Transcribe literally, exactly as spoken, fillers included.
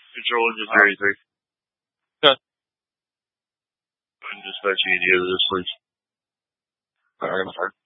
Control engine thirty-three. Okay. I'm dispatching you to this, please. Alright, I'm sorry.